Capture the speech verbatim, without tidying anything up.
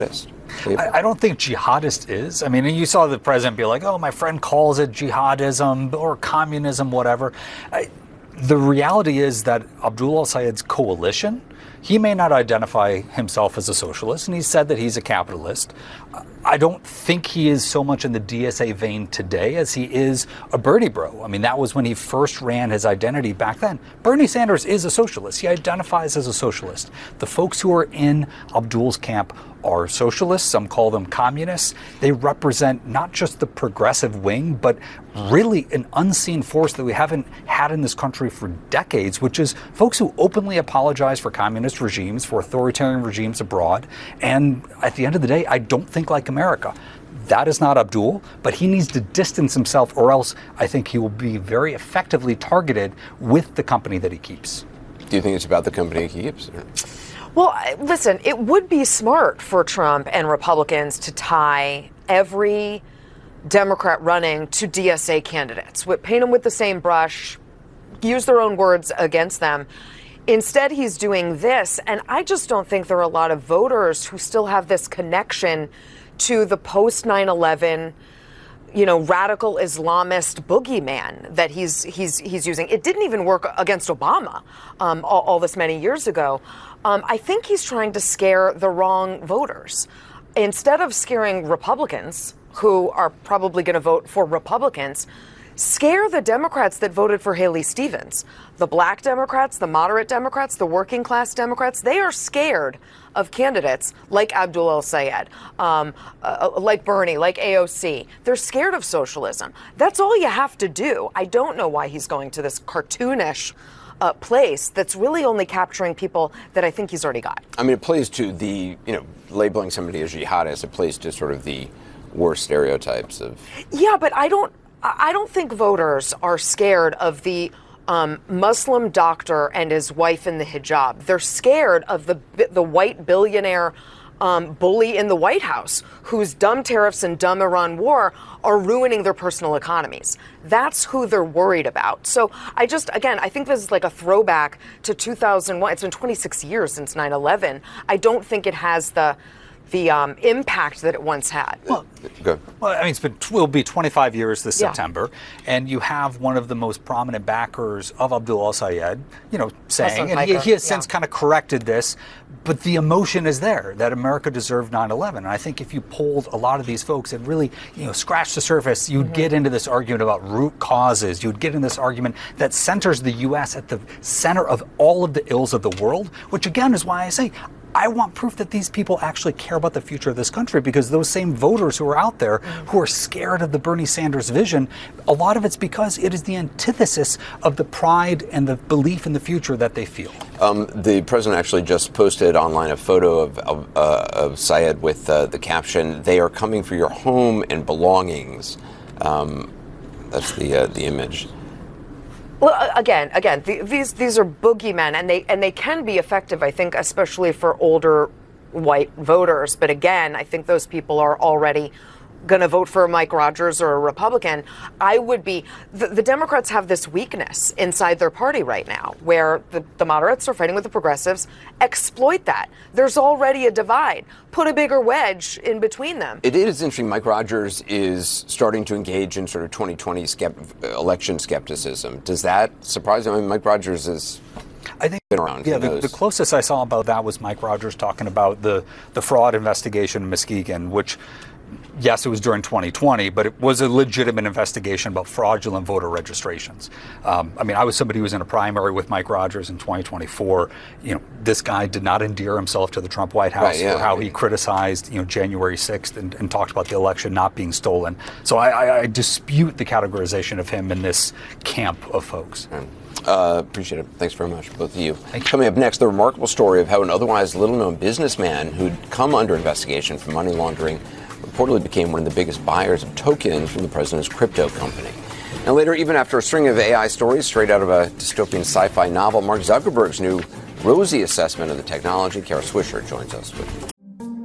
I, I don't think jihadist is. I mean, you saw the president be like, oh, my friend calls it jihadism or communism, whatever. I, the reality is that Abdul al-Sayed's coalition, he may not identify himself as a socialist, and he said that he's a capitalist. I don't think he is so much in the D S A vein today as he is a Bernie bro. I mean, that was when he first ran his identity back then. Bernie Sanders is a socialist. He identifies as a socialist. The folks who are in Abdul's camp are socialists. Some call them communists. They represent not just the progressive wing, but really an unseen force that we haven't had in this country for decades, which is folks who openly apologize for communist regimes, for authoritarian regimes abroad. And at the end of the day, I don't think like America. That is not Abdul, but he needs to distance himself, or else I think he will be very effectively targeted with the company that he keeps. Do you think it's about the company he keeps? Or? Well, listen, it would be smart for Trump and Republicans to tie every Democrat running to D S A candidates, paint them with the same brush, use their own words against them. Instead, he's doing this, and I just don't think there are a lot of voters who still have this connection to the post nine eleven, you know, radical Islamist boogeyman that he's he's he's using. It didn't even work against Obama um, all, all this many years ago. Um, I think he's trying to scare the wrong voters. Instead of scaring Republicans, who are probably going to vote for Republicans, scare the Democrats that voted for Haley Stevens. The black Democrats, the moderate Democrats, the working class Democrats, they are scared of candidates like Abdul al-Sayed, um, uh, like Bernie, like A O C. They're scared of socialism. That's all you have to do. I don't know why he's going to this cartoonish uh, place that's really only capturing people that I think he's already got. I mean, it plays to the, you know, labeling somebody as jihadist, it plays to sort of the worst stereotypes of... Yeah, but I don't, I don't think voters are scared of the um, Muslim doctor and his wife in the hijab. They're scared of the the white billionaire um, bully in the White House, whose dumb tariffs and dumb Iran war are ruining their personal economies. That's who they're worried about. So I just, again, I think this is like a throwback to two thousand one. It's been twenty-six years since nine eleven. I don't think it has the the um, impact that it once had. Well, Good. well, I mean, it's been will be twenty-five years this Yeah. September, and you have one of the most prominent backers of Abdul al-Sayed, you know, saying, Muslim and he, hiker, he has since yeah. kind of corrected this, but the emotion is there that America deserved nine eleven. And I think if you polled a lot of these folks and really, you know, scratch the surface, you'd Mm-hmm. get into this argument about root causes. You'd get in this argument that centers the U S at the center of all of the ills of the world, which again is why I say, I want proof that these people actually care about the future of this country, because those same voters who are out there who are scared of the Bernie Sanders vision, a lot of it's because it is the antithesis of the pride and the belief in the future that they feel. Um, the president actually just posted online a photo of, of, uh, of Sayed with uh, the caption, "They are coming for your home and belongings." Um, that's the uh, the image. Well, again, again, the, these these are boogeymen, and they and they can be effective, I think, especially for older white voters. But again, I think those people are already going to vote for Mike Rogers or a Republican. I would be. The, the Democrats have this weakness inside their party right now, where the, the moderates are fighting with the progressives. Exploit that. There's already a divide. Put a bigger wedge in between them. It is interesting. Mike Rogers is starting to engage in sort of twenty twenty skept- election skepticism. Does that surprise you? I mean, Mike Rogers is. I think, been around. yeah, the, the closest I saw about that was Mike Rogers talking about the, the fraud investigation in Muskegon, which, yes, it was during twenty twenty, but it was a legitimate investigation about fraudulent voter registrations. Um, I mean, I was somebody who was in a primary with Mike Rogers in twenty twenty-four. You know, this guy did not endear himself to the Trump White House Right, yeah, for how I mean, he criticized, you know, January sixth and, and talked about the election not being stolen. So I, I, I dispute the categorization of him in this camp of folks. Uh, appreciate it. Thanks very much, both of you. Coming up next, the remarkable story of how an otherwise little-known businessman who'd come under investigation for money laundering reportedly became one of the biggest buyers of tokens from the president's crypto company. And later, even after a string of A I stories straight out of a dystopian sci-fi novel, Mark Zuckerberg's new rosy assessment of the technology. Kara Swisher joins us with